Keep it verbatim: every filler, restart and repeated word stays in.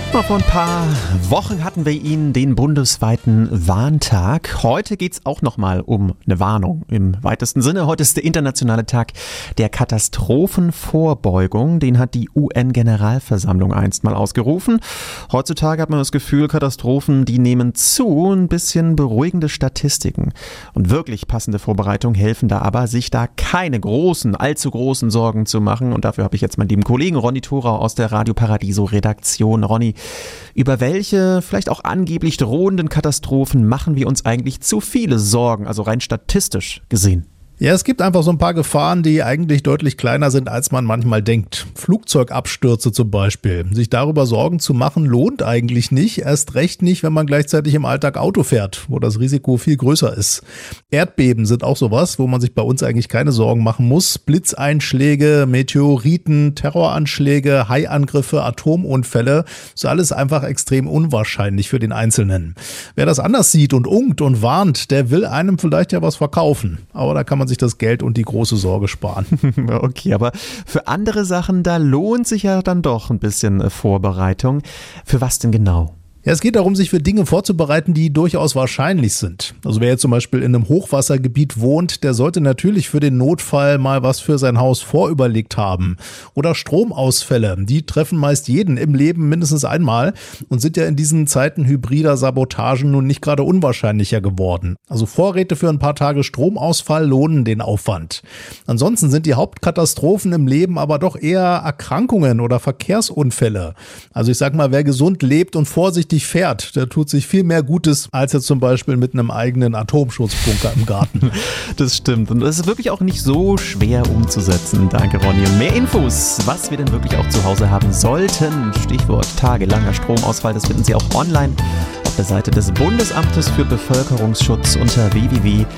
Mal vor ein paar Wochen hatten wir ihn, den bundesweiten Warntag. Heute geht's auch nochmal um eine Warnung im weitesten Sinne. Heute ist der internationale Tag der Katastrophenvorbeugung. Den hat die U N-Generalversammlung einst mal ausgerufen. Heutzutage hat man das Gefühl, Katastrophen, die nehmen zu. Ein bisschen beruhigende Statistiken. Und wirklich passende Vorbereitungen helfen da aber, sich da keine großen, allzu großen Sorgen zu machen. Und dafür habe ich jetzt meinen lieben Kollegen Ronny Thorau aus der Radio Paradiso Redaktion. Ronny, über welche vielleicht auch angeblich drohenden Katastrophen machen wir uns eigentlich zu viele Sorgen, also rein statistisch gesehen? Ja, es gibt einfach so ein paar Gefahren, die eigentlich deutlich kleiner sind, als man manchmal denkt. Flugzeugabstürze zum Beispiel. Sich darüber Sorgen zu machen, lohnt eigentlich nicht. Erst recht nicht, wenn man gleichzeitig im Alltag Auto fährt, wo das Risiko viel größer ist. Erdbeben sind auch sowas, wo man sich bei uns eigentlich keine Sorgen machen muss. Blitzeinschläge, Meteoriten, Terroranschläge, Haiangriffe, Atomunfälle. Ist alles einfach extrem unwahrscheinlich für den Einzelnen. Wer das anders sieht und unkt und warnt, der will einem vielleicht ja was verkaufen. Aber da kann man sich das Geld und die große Sorge sparen. Okay, aber für andere Sachen, da lohnt sich ja dann doch ein bisschen Vorbereitung. Für was denn genau? Ja, es geht darum, sich für Dinge vorzubereiten, die durchaus wahrscheinlich sind. Also wer jetzt zum Beispiel in einem Hochwassergebiet wohnt, der sollte natürlich für den Notfall mal was für sein Haus vorüberlegt haben. Oder Stromausfälle, die treffen meist jeden im Leben mindestens einmal und sind ja in diesen Zeiten hybrider Sabotagen nun nicht gerade unwahrscheinlicher geworden. Also Vorräte für ein paar Tage Stromausfall lohnen den Aufwand. Ansonsten sind die Hauptkatastrophen im Leben aber doch eher Erkrankungen oder Verkehrsunfälle. Also ich sag mal, wer gesund lebt und vorsichtig fährt, der tut sich viel mehr Gutes, als jetzt zum Beispiel mit einem eigenen Atomschutzbunker im Garten. Das stimmt und das ist wirklich auch nicht so schwer umzusetzen. Danke, Ronny. Und mehr Infos, was wir denn wirklich auch zu Hause haben sollten, Stichwort tagelanger Stromausfall, das finden Sie auch online auf der Seite des Bundesamtes für Bevölkerungsschutz unter w w w punkt